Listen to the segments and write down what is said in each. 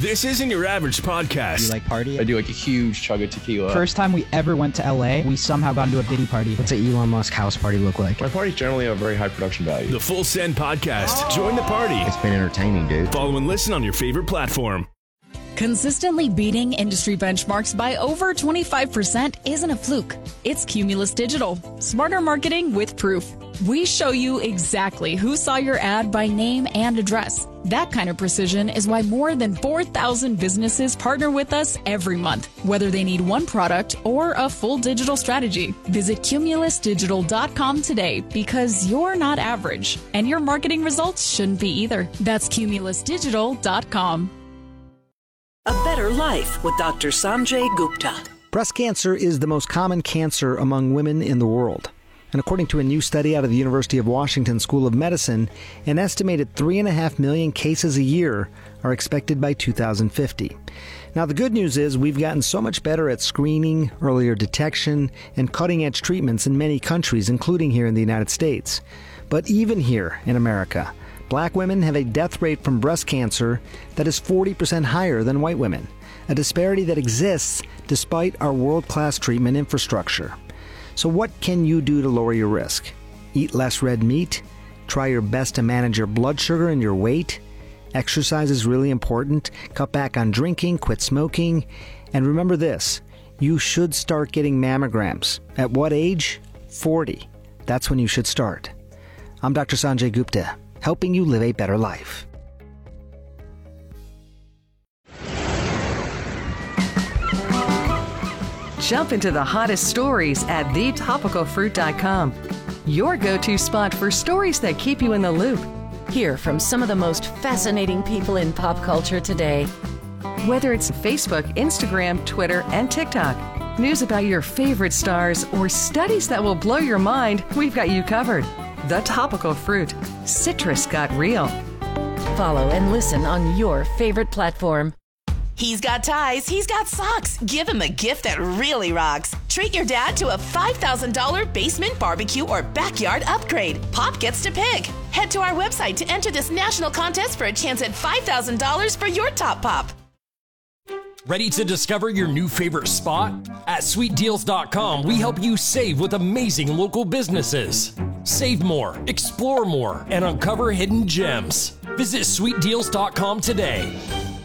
This isn't your average podcast. You like party? I do like a huge chug of tequila. First time we ever went to LA, we somehow got into a Diddy party. What's an Elon Musk house party look like? My parties generally have a very high production value. The Full Send Podcast. Join the party. It's been entertaining, dude. Follow and listen on your favorite platform. Consistently beating industry benchmarks by over 25% isn't a fluke. It's Cumulus Digital. Smarter marketing with proof. We show you exactly who saw your ad by name and address. That kind of precision is why more than 4,000 businesses partner with us every month, whether they need one product or a full digital strategy. Visit cumulusdigital.com today because you're not average, and your marketing results shouldn't be either. That's cumulusdigital.com. A Better Life with Dr. Sanjay Gupta. Breast cancer is the most common cancer among women in the world. And according to a new study out of the University of Washington School of Medicine, an estimated 3.5 million cases a year are expected by 2050. Now, the good news is we've gotten so much better at screening, earlier detection, and cutting-edge treatments in many countries, including here in the United States. But even here in America, Black women have a death rate from breast cancer that is 40% higher than white women, a disparity that exists despite our world-class treatment infrastructure. So what can you do to lower your risk? Eat less red meat? Try your best to manage your blood sugar and your weight? Exercise is really important. Cut back on drinking, quit smoking. And remember this, you should start getting mammograms. At what age? 40. That's when you should start. I'm Dr. Sanjay Gupta, helping you live a better life. Jump into the hottest stories at thetopicalfruit.com. Your go-to spot for stories that keep you in the loop. Hear from some of the most fascinating people in pop culture today. Whether it's Facebook, Instagram, Twitter, and TikTok, news about your favorite stars, or studies that will blow your mind, we've got you covered. The Topical Fruit. Citrus got real. Follow and listen on your favorite platform. He's got ties, he's got socks. Give him a gift that really rocks. Treat your dad to a $5,000 basement barbecue or backyard upgrade. Pop gets to pick. Head to our website to enter this national contest for a chance at $5,000 for your top pop. Ready to discover your new favorite spot? At sweetdeals.com, we help you save with amazing local businesses. Save more, explore more, and uncover hidden gems. Visit sweetdeals.com today.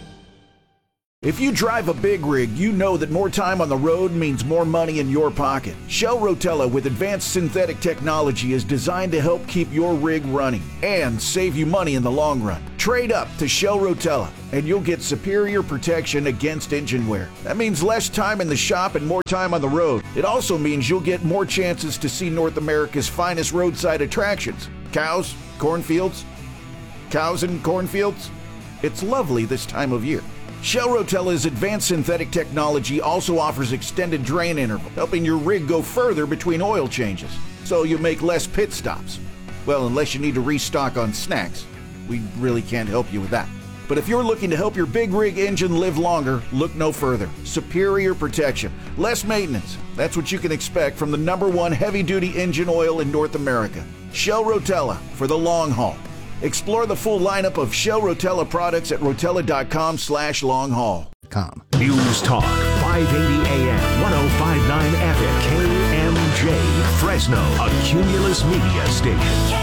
If you drive a big rig, you know that more time on the road means more money in your pocket. Shell Rotella with advanced synthetic technology is designed to help keep your rig running and save you money in the long run. Trade up to Shell Rotella and you'll get superior protection against engine wear. That means less time in the shop and more time on the road. It also means you'll get more chances to see North America's finest roadside attractions. Cows, cornfields, cows and cornfields. It's lovely this time of year. Shell Rotella's advanced synthetic technology also offers extended drain interval, helping your rig go further between oil changes, so you make less pit stops. Well, unless you need to restock on snacks. We really can't help you with that. But if you're looking to help your big rig engine live longer, look no further. Superior protection, less maintenance. That's what you can expect from the #1 heavy-duty engine oil in North America. Shell Rotella for the long haul. Explore the full lineup of Shell Rotella products at rotella.com/long-haul. News Talk, 580 AM, 105.9 FM, KMJ, Fresno, a Cumulus Media station.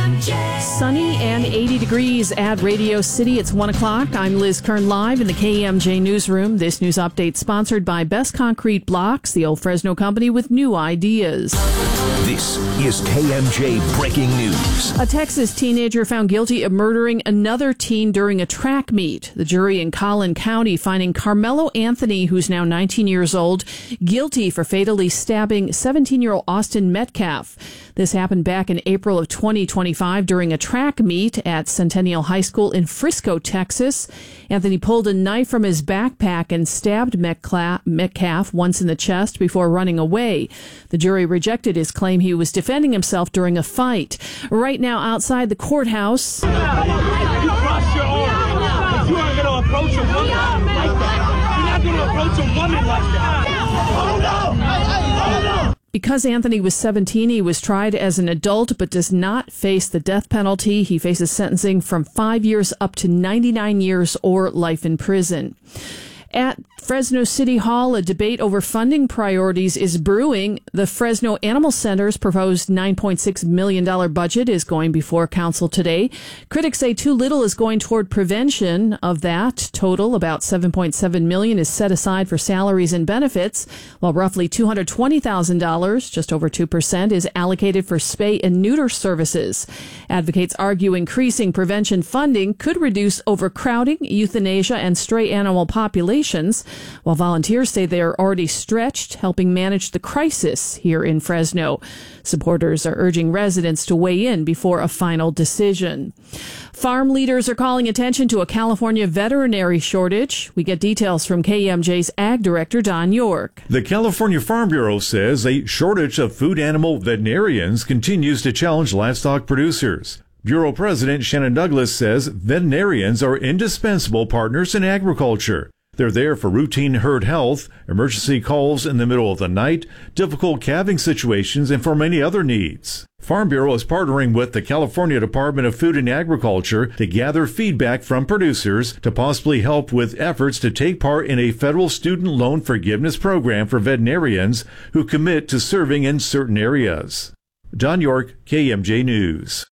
Sunny and 80 degrees at Radio City. It's 1 o'clock. I'm Liz Kern live in the KMJ newsroom. This news update sponsored by Best Concrete Blocks, the old Fresno company with new ideas. This is KMJ Breaking News. A Texas teenager found guilty of murdering another teen during a track meet. The jury in Collin County finding Carmelo Anthony, who's now 19 years old, guilty for fatally stabbing 17-year-old Austin Metcalf. This happened back in April of 2025 during a track meet at Centennial High School in Frisco, Texas. Anthony pulled a knife from his backpack and stabbed Metcalf once in the chest before running away. The jury rejected his claim he was defending himself during a fight. Right now, outside the courthouse. You cross your arm, but you aren't going to approach a woman like that. You're not going to approach a woman like that. Oh, no! Because Anthony was 17, he was tried as an adult but does not face the death penalty. He faces sentencing from 5 years up to 99 years or life in prison. At Fresno City Hall, a debate over funding priorities is brewing. The Fresno Animal Center's proposed $9.6 million budget is going before council today. Critics say too little is going toward prevention. Of that total, about $7.7 million is set aside for salaries and benefits, while roughly $220,000, just over 2%, is allocated for spay and neuter services. Advocates argue increasing prevention funding could reduce overcrowding, euthanasia, and stray animal populations, while volunteers say they are already stretched helping manage the crisis here in Fresno. Supporters are urging residents to weigh in before a final decision. Farm leaders are calling attention to a California veterinary shortage. We get details from KMJ's Ag Director, Don York. The California Farm Bureau says a shortage of food animal veterinarians continues to challenge livestock producers. Bureau President Shannon Douglas says veterinarians are indispensable partners in agriculture. They're there for routine herd health, emergency calls in the middle of the night, difficult calving situations, and for many other needs. Farm Bureau is partnering with the California Department of Food and Agriculture to gather feedback from producers to possibly help with efforts to take part in a federal student loan forgiveness program for veterinarians who commit to serving in certain areas. Don York, KMJ News.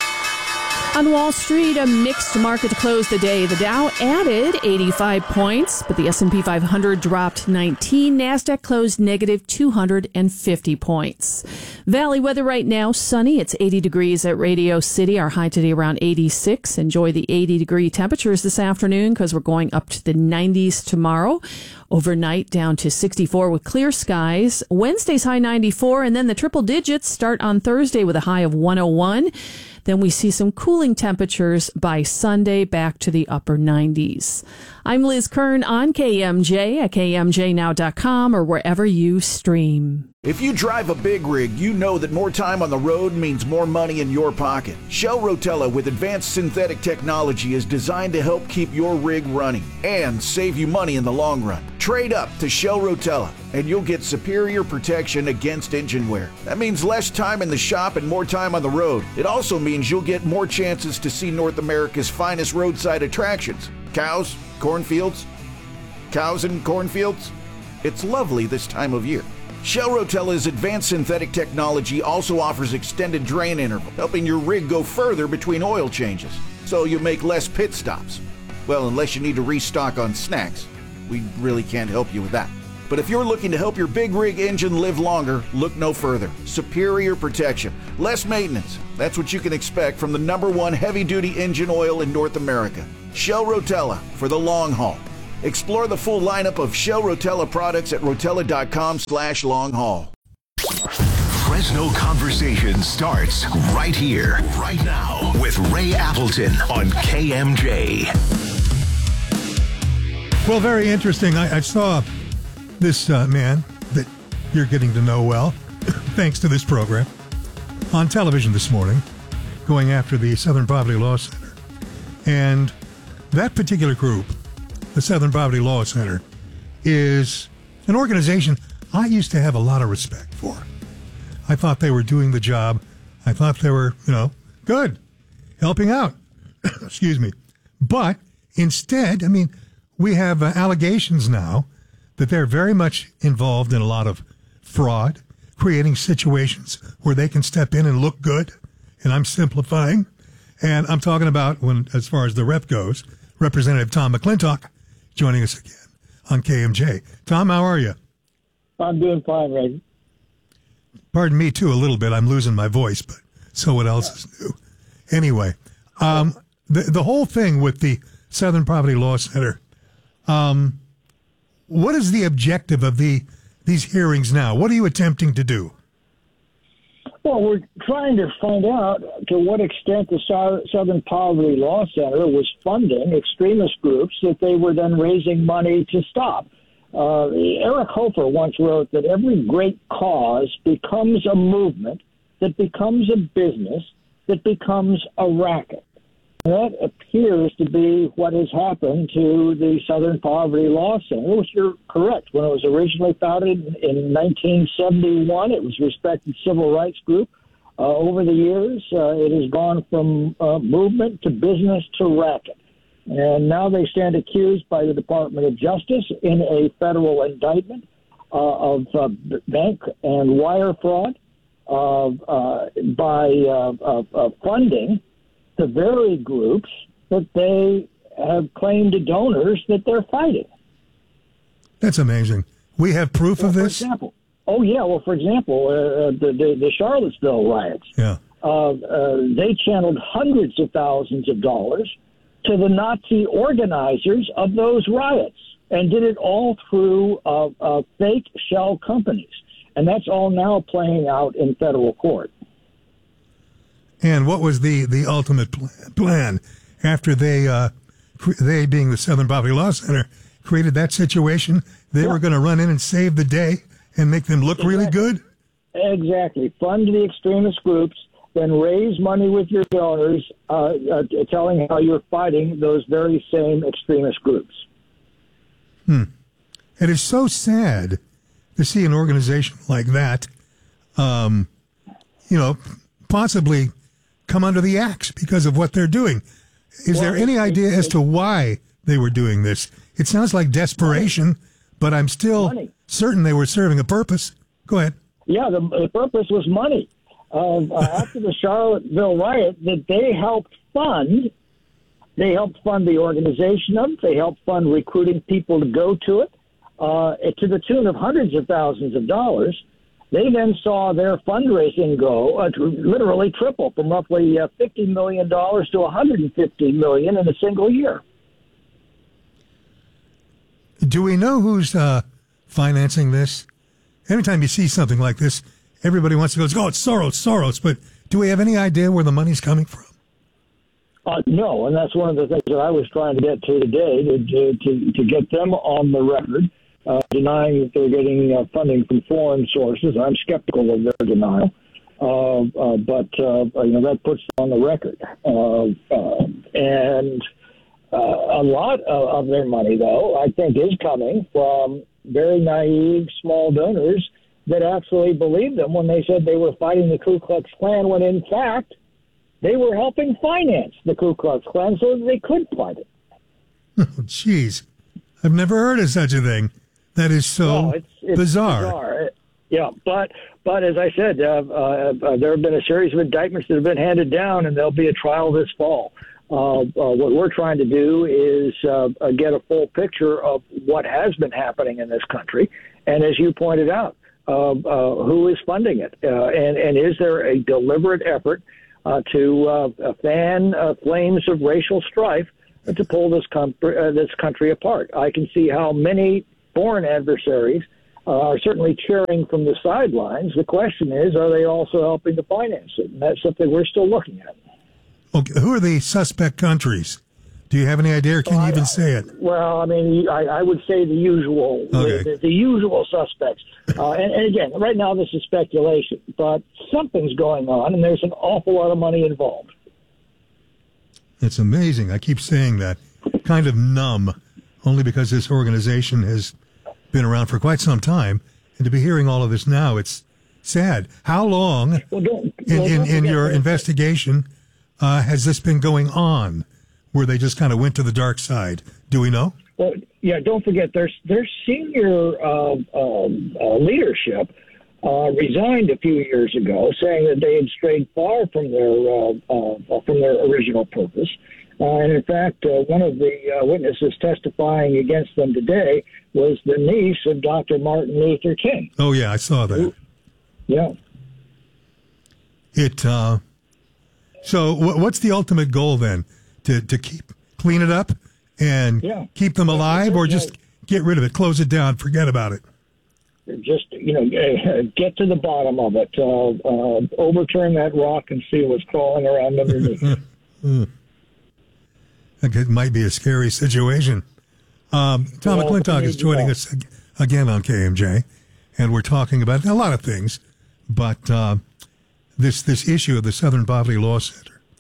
On Wall Street, a mixed market to close the day. The Dow added 85 points, but the S&P 500 dropped 19. NASDAQ closed negative 250 points. Valley weather right now, sunny. It's 80 degrees at Radio City. Our high today around 86. Enjoy the 80-degree temperatures this afternoon because we're going up to the 90s tomorrow. Overnight down to 64 with clear skies. Wednesday's high 94, and then the triple digits start on Thursday with a high of 101. Then we see some cooling temperatures by Sunday, back to the upper 90s. I'm Liz Kern on KMJ at KMJNow.com or wherever you stream. If you drive a big rig, you know that more time on the road means more money in your pocket. Shell Rotella with advanced synthetic technology is designed to help keep your rig running and save you money in the long run. Trade up to Shell Rotella and you'll get superior protection against engine wear. That means less time in the shop and more time on the road. It also means you'll get more chances to see North America's finest roadside attractions. Cows, cornfields, cows and cornfields. It's lovely this time of year. Shell Rotella's advanced synthetic technology also offers extended drain interval, helping your rig go further between oil changes, so you make less pit stops. Well, unless you need to restock on snacks. We really can't help you with that. But if you're looking to help your big rig engine live longer, look no further. Superior protection, less maintenance. That's what you can expect from the #1 heavy-duty engine oil in North America. Shell Rotella for the long haul. Explore the full lineup of Shell Rotella products at rotella.com/long-haul. Fresno Conversation starts right here, right now, with Ray Appleton on KMJ. Well, very interesting. I saw this man that you're getting to know well, thanks to this program, on television this morning, going after the Southern Poverty Law Center. And that particular group, the Southern Poverty Law Center, is an organization I used to have a lot of respect for. I thought they were doing the job. I thought they were, good, helping out. Excuse me. But instead, we have allegations now that they're very much involved in a lot of fraud, creating situations where they can step in and look good. And I'm simplifying. And I'm talking about, as far as the rep goes, Representative Tom McClintock joining us again on KMJ. Tom, how are you? I'm doing fine, Ray. Pardon me, too, a little bit. I'm losing my voice, but so what else is new? Anyway, the whole thing with the Southern Poverty Law Center, what is the objective of these hearings now? What are you attempting to do? Well, we're trying to find out to what extent the Southern Poverty Law Center was funding extremist groups that they were then raising money to stop. Eric Hofer once wrote that every great cause becomes a movement, that becomes a business, that becomes a racket. That appears to be what has happened to the Southern Poverty Law Center, which you're correct. When it was originally founded in 1971, it was a respected civil rights group. Over the years, it has gone from movement to business to racket. And now they stand accused by the Department of Justice in a federal indictment of bank and wire fraud by funding the very groups that they have claimed to donors that they're fighting. That's amazing. We have proof of this? For example, for example, the Charlottesville riots. Yeah. They channeled hundreds of thousands of dollars to the Nazi organizers of those riots and did it all through fake shell companies. And that's all now playing out in federal court. And what was the ultimate plan after they being the Southern Poverty Law Center, created that situation? They were going to run in and save the day and make them look really good? Exactly. Fund the extremist groups, then raise money with your donors, telling how you're fighting those very same extremist groups. It is so sad to see an organization like that, possibly come under the axe because of what they're doing. Is there any idea as to why they were doing this? It sounds like desperation, but I'm still certain they were serving a purpose. Go ahead. Yeah, the purpose was money. After the Charlottesville riot, that they helped fund the organization of it. They helped fund recruiting people to go to it to the tune of hundreds of thousands of dollars. They then saw their fundraising go literally triple from roughly $50 million to $150 million in a single year. Do we know who's financing this? Every time you see something like this, everybody wants to go, it's Soros. But do we have any idea where the money's coming from? No, and that's one of the things that I was trying to get to today, to get them on the record, denying that they're getting funding from foreign sources. I'm skeptical of their denial, but that puts them on the record. And a lot of their money, though, I think is coming from very naive small donors that actually believed them when they said they were fighting the Ku Klux Klan, when in fact they were helping finance the Ku Klux Klan so that they could fight it. Oh, jeez. I've never heard of such a thing. That is so it's bizarre. Yeah, but as I said, there have been a series of indictments that have been handed down, and there'll be a trial this fall. What we're trying to do is get a full picture of what has been happening in this country, and as you pointed out, who is funding it, and is there a deliberate effort to fan flames of racial strife to pull this country apart? I can see how many foreign adversaries are certainly cheering from the sidelines. The question is, are they also helping to finance it? And that's something we're still looking at. Okay, who are the suspect countries? Do you have any idea, or can you even say it? Well, I mean, I would say the usual, the usual suspects. And again, right now this is speculation, but something's going on, and there's an awful lot of money involved. It's amazing. I keep saying that. Kind of numb, only because this organization has been around for quite some time, and to be hearing all of this now, it's sad. How long in your investigation has this been going on, where they just kind of went to the dark side? Do we know? Well, yeah, don't forget, their senior leadership resigned a few years ago, saying that they had strayed far from their original purpose. And in fact, one of the witnesses testifying against them today was the niece of Dr. Martin Luther King. Oh, yeah, I saw that. Yeah. So what's the ultimate goal then? To clean it up and keep them alive, or just get rid of it, close it down, forget about it? Just, get to the bottom of it. Overturn that rock and see what's crawling around underneath. It might be a scary situation. Tom McClintock is joining us again on KMJ, and we're talking about a lot of things, but this issue of the Southern Poverty Law Center.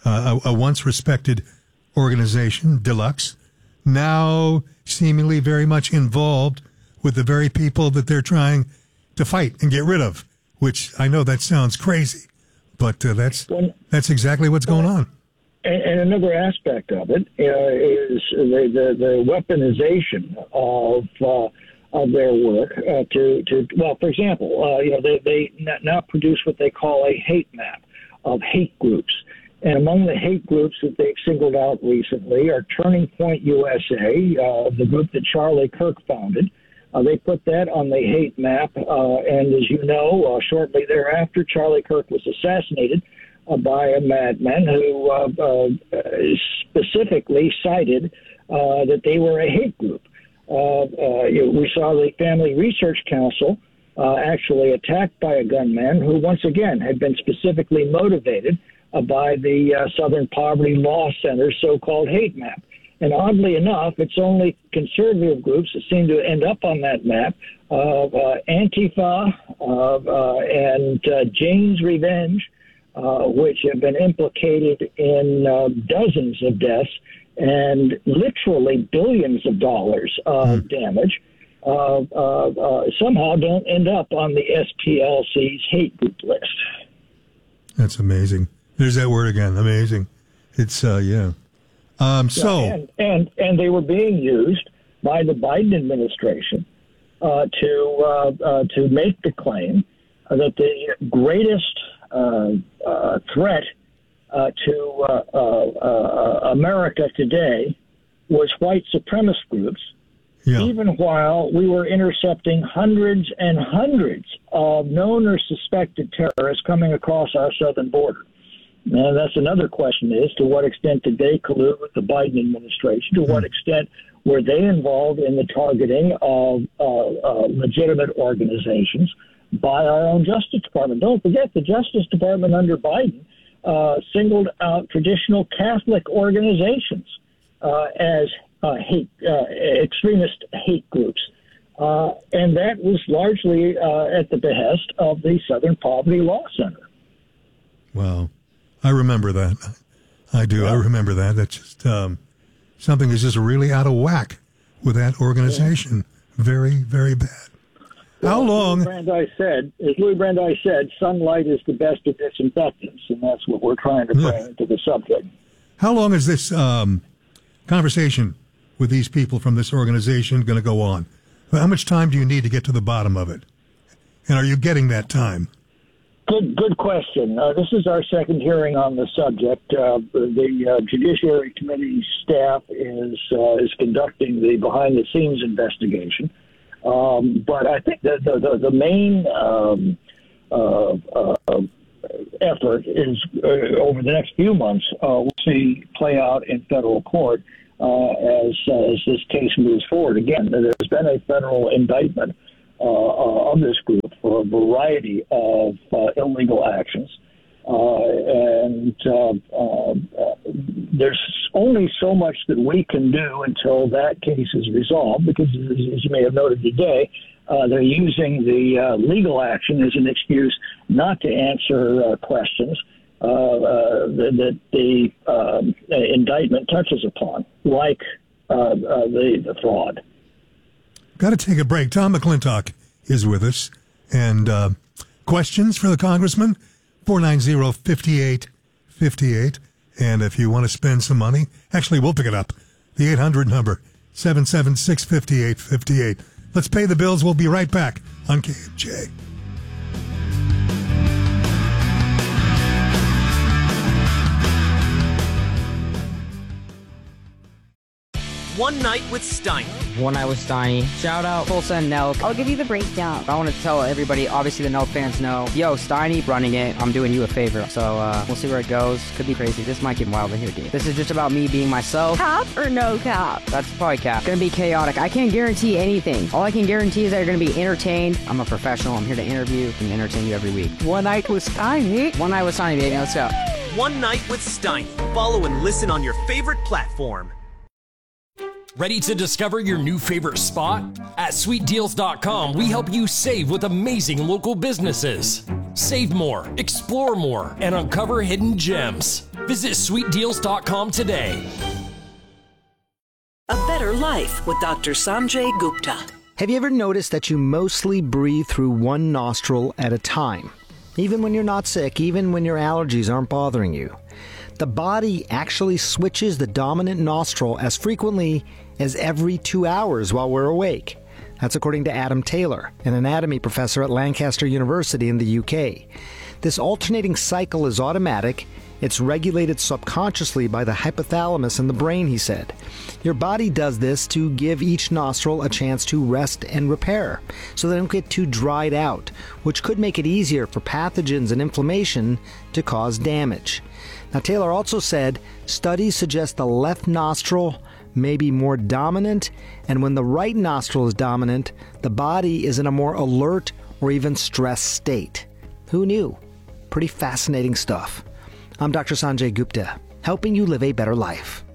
a once respected organization, Deluxe, now seemingly very much involved with the very people that they're trying to fight and get rid of, which I know that sounds crazy, but that's exactly what's going on. And another aspect of it is the weaponization of their work well, for example, they now produce what they call a hate map of hate groups. And among the hate groups that they've singled out recently are Turning Point USA, the group that Charlie Kirk founded. They put that on the hate map. And as you know, shortly thereafter, Charlie Kirk was assassinated by a madman who specifically cited that they were a hate group. We saw the Family Research Council actually attacked by a gunman who, once again, had been specifically motivated by the Southern Poverty Law Center's so-called hate map. And oddly enough, it's only conservative groups that seem to end up on that map. Antifa and Jane's Revenge, which have been implicated in dozens of deaths and literally billions of dollars of damage, somehow don't end up on the SPLC's hate group list. That's amazing. There's that word again, amazing. It's, yeah. And they were being used by the Biden administration to make the claim that the greatest threat to America today was white supremacist groups, even while we were intercepting hundreds and hundreds of known or suspected terrorists coming across our southern border. And that's another question, is to what extent did they collude with the Biden administration? To what extent were they involved in the targeting of legitimate organizations by our own Justice Department? Don't forget, the Justice Department under Biden singled out traditional Catholic organizations as extremist hate groups. And that was largely at the behest of the Southern Poverty Law Center. Wow. I remember that. I do. Yeah. I remember that. That's just something that's just really out of whack with that organization. Yeah. Very, very bad. How long? As Louis Brandeis said, sunlight is the best of disinfectants, and that's what we're trying to bring into the subject. How long is this conversation with these people from this organization going to go on? How much time do you need to get to the bottom of it? And are you getting that time? Good question. This is our second hearing on the subject. The Judiciary Committee staff is conducting the behind-the-scenes investigation. But I think that the main effort is over the next few months, we'll see play out in federal court as this case moves forward. Again, there's been a federal indictment of this group for a variety of illegal actions. There's only so much that we can do until that case is resolved, because, as you may have noted today, they're using the legal action as an excuse not to answer questions that the indictment touches upon, like the fraud. Got to take a break. Tom McClintock is with us. And questions for the congressman? 490-5858. And if you want to spend some money, actually, we'll pick it up. The 800 number, 776-5858. Let's pay the bills. We'll be right back on KMJ. One Night with Steiny. One Night with Steiny. Shout out Tulsa and Nelk. I'll give you the breakdown. I want to tell everybody, obviously the Nelk fans know, yo, Steiny running it. I'm doing you a favor. So we'll see where it goes. Could be crazy. This might get wild in here, dude. This is just about me being myself. Cap or no cap? That's probably cap. It's going to be chaotic. I can't guarantee anything. All I can guarantee is that you're going to be entertained. I'm a professional. I'm here to interview and entertain you every week. One Night with Steiny. One Night with Steiny, baby. Let's go. One Night with Steiny. Follow and listen on your favorite platform. Ready to discover your new favorite spot? At SweetDeals.com, we help you save with amazing local businesses. Save more, explore more, and uncover hidden gems. Visit sweetdeals.com today. A Better Life with Dr. Sanjay Gupta. Have you ever noticed that you mostly breathe through one nostril at a time? Even when you're not sick, even when your allergies aren't bothering you. The body actually switches the dominant nostril as frequently as every 2 hours while we're awake. That's according to Adam Taylor, an anatomy professor at Lancaster University in the UK. This alternating cycle is automatic. It's regulated subconsciously by the hypothalamus in the brain, he said. Your body does this to give each nostril a chance to rest and repair, so they don't get too dried out, which could make it easier for pathogens and inflammation to cause damage. Now, Taylor also said studies suggest the left nostril may be more dominant, and when the right nostril is dominant, the body is in a more alert or even stressed state. Who knew? Pretty fascinating stuff. I'm Dr. Sanjay Gupta, helping you live a better life.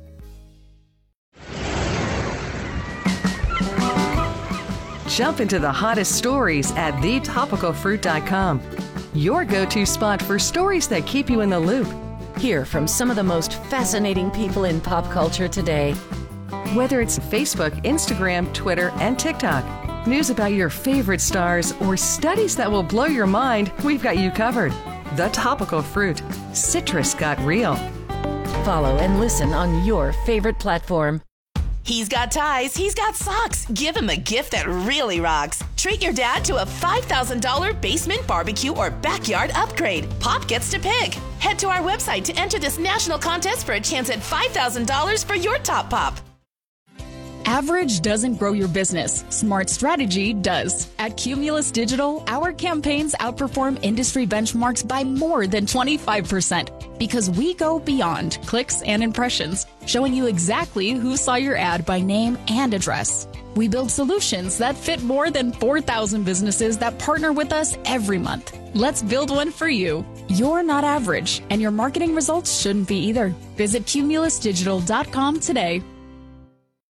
Jump into the hottest stories at thetopicalfruit.com. Your go-to spot for stories that keep you in the loop. Hear from some of the most fascinating people in pop culture today. Whether it's Facebook, Instagram, Twitter, and TikTok, news about your favorite stars, or studies that will blow your mind, we've got you covered. The Topical Fruit. Citrus got real. Follow and listen on your favorite platform. He's got ties, he's got socks. Give him a gift that really rocks. Treat your dad to a $5,000 basement barbecue or backyard upgrade. Pop gets to pick. Head to our website to enter this national contest for a chance at $5,000 for your top pop. Average doesn't grow your business. Smart strategy does. At Cumulus Digital, our campaigns outperform industry benchmarks by more than 25% because we go beyond clicks and impressions, showing you exactly who saw your ad by name and address. We build solutions that fit more than 4,000 businesses that partner with us every month. Let's build one for you. You're not average, and your marketing results shouldn't be either. Visit cumulusdigital.com today.